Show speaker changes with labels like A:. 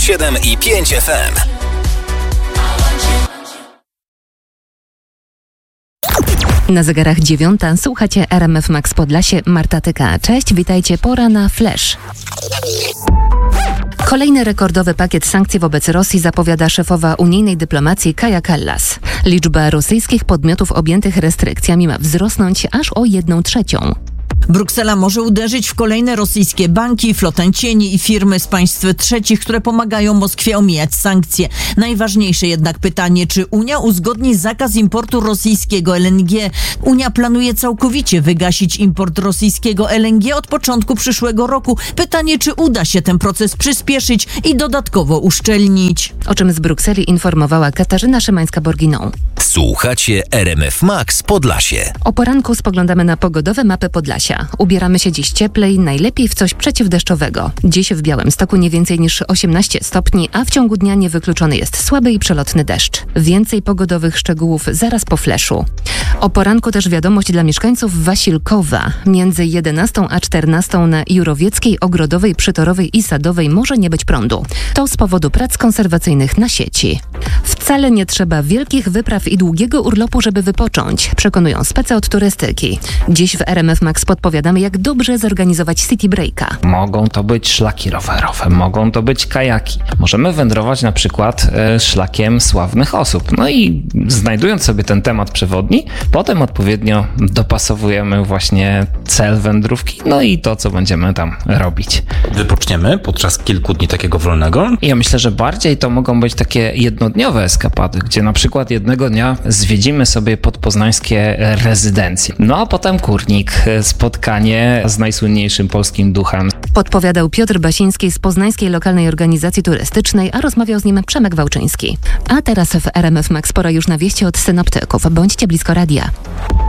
A: 7,5 FM.
B: Na zegarach 9. Słuchacie RMF Max Podlasie. Marta Tyka. Cześć, witajcie. Pora na Flash. Kolejny rekordowy pakiet sankcji wobec Rosji zapowiada szefowa unijnej dyplomacji Kaja Kallas. Liczba rosyjskich podmiotów objętych restrykcjami ma wzrosnąć aż o 1/3.
C: Bruksela może uderzyć w kolejne rosyjskie banki, flotę cieni i firmy z państw trzecich, które pomagają Moskwie omijać sankcje. Najważniejsze jednak pytanie, czy Unia uzgodni zakaz importu rosyjskiego LNG. Unia planuje całkowicie wygasić import rosyjskiego LNG od początku przyszłego roku. Pytanie, czy uda się ten proces przyspieszyć i dodatkowo uszczelnić.
B: O czym z Brukseli informowała Katarzyna Szymańska-Borginą.
A: Słuchacie RMF Max Podlasie.
B: O poranku spoglądamy na pogodowe mapy Podlasia. Ubieramy się dziś cieplej, najlepiej w coś przeciwdeszczowego. Dziś w Białymstoku nie więcej niż 18 stopni, a w ciągu dnia niewykluczony jest słaby i przelotny deszcz. Więcej pogodowych szczegółów zaraz po fleszu. O poranku też wiadomość dla mieszkańców Wasilkowa. Między 11 a 14 na Jurowieckiej, Ogrodowej, Przytorowej i Sadowej może nie być prądu. To z powodu prac konserwacyjnych na sieci. Wcale nie trzeba wielkich wypraw i długiego urlopu, żeby wypocząć, przekonują spece od turystyki. Dziś w RMF Max podpowiadamy, jak dobrze zorganizować City Breaka.
D: Mogą to być szlaki rowerowe, mogą to być kajaki. Możemy wędrować na przykład szlakiem sławnych osób. No i znajdując sobie ten temat przewodni, potem odpowiednio dopasowujemy właśnie cel wędrówki, no i to, co będziemy tam robić.
E: Wypoczniemy podczas kilku dni takiego wolnego?
D: Ja myślę, że bardziej to mogą być takie jednodniowe eskapady, gdzie na przykład jednego dnia zwiedzimy sobie podpoznańskie rezydencje. No a potem Kurnik, spotkanie z najsłynniejszym polskim duchem.
B: Podpowiadał Piotr Basiński z Poznańskiej Lokalnej Organizacji Turystycznej, a rozmawiał z nim Przemek Wałczyński. A teraz w RMF Max pora już na wieści od synoptyków. Bądźcie blisko radia.